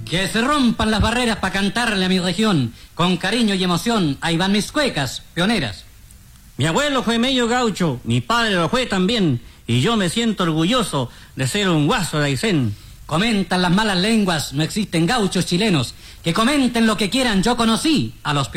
Que se rompan las barreras para cantarle a mi región. Con cariño y emoción, ahí van mis cuecas, pioneras. Mi abuelo fue medio gaucho, mi padre lo fue también, y yo me siento orgulloso de ser un guaso de Aysén. Comentan las malas lenguas, no existen gauchos chilenos. Que comenten lo que quieran, yo conocí a los